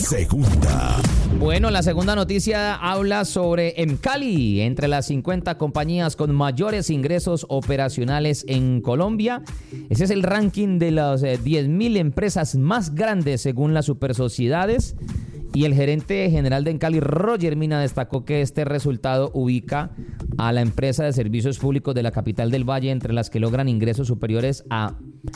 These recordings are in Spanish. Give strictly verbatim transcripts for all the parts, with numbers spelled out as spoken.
Segunda. Bueno, la segunda noticia habla sobre Emcali, entre las cincuenta compañías con mayores ingresos operacionales en Colombia. Ese es el ranking de las eh, diez mil empresas más grandes según las supersociedades. Y el gerente general de Emcali, Roger Mina, destacó que este resultado ubica a la empresa de servicios públicos de la capital del Valle entre las que logran ingresos superiores a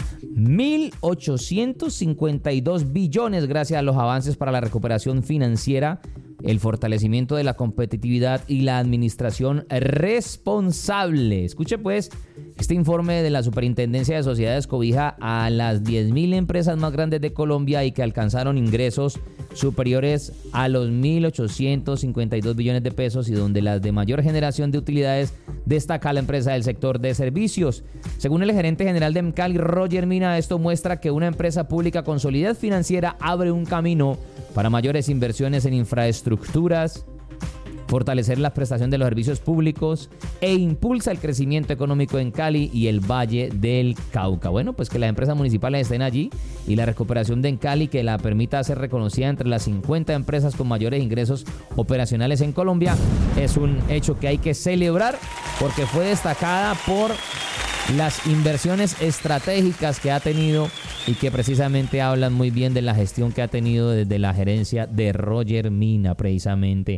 mil ochocientos cincuenta y dos billones gracias a los avances para la recuperación financiera, el fortalecimiento de la competitividad y la administración responsable. Escuche pues, este informe de la Superintendencia de Sociedades cobija a las diez mil empresas más grandes de Colombia y que alcanzaron ingresos superiores a los mil ochocientos cincuenta y dos billones de pesos y donde las de mayor generación de utilidades destaca la empresa del sector de servicios. Según el gerente general de Emcali, Roger Mina, esto muestra que una empresa pública con solidez financiera abre un camino para mayores inversiones en infraestructuras, fortalecer la prestación de los servicios públicos e impulsa el crecimiento económico en Cali y el Valle del Cauca. Bueno, pues que las empresas municipales estén allí y la recuperación de Cali que la permita ser reconocida entre las cincuenta empresas con mayores ingresos operacionales en Colombia es un hecho que hay que celebrar porque fue destacada por las inversiones estratégicas que ha tenido y que precisamente hablan muy bien de la gestión que ha tenido desde la gerencia de Roger Mina precisamente.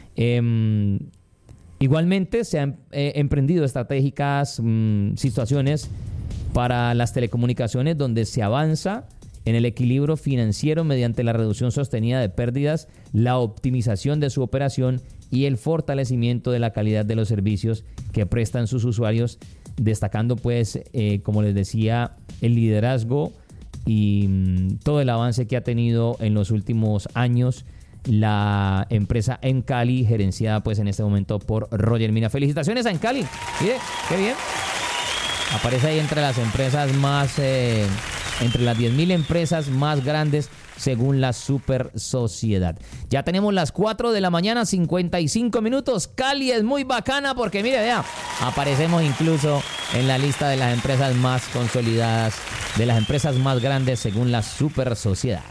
Eh, igualmente se han eh, emprendido estratégicas mm, situaciones para las telecomunicaciones donde se avanza en el equilibrio financiero mediante la reducción sostenida de pérdidas, la optimización de su operación y el fortalecimiento de la calidad de los servicios que prestan sus usuarios, destacando pues, eh, como les decía, el liderazgo y mm, todo el avance que ha tenido en los últimos años la empresa Emcali, gerenciada pues en este momento por Roger Mina. Felicitaciones a Emcali, mire, qué bien. Aparece ahí entre las empresas más, eh, entre las diez mil empresas más grandes según la Super Sociedad. Ya tenemos las cuatro de la mañana, cincuenta y cinco minutos. Cali es muy bacana porque mire, vea, aparecemos incluso en la lista de las empresas más consolidadas, de las empresas más grandes según la Super Sociedad.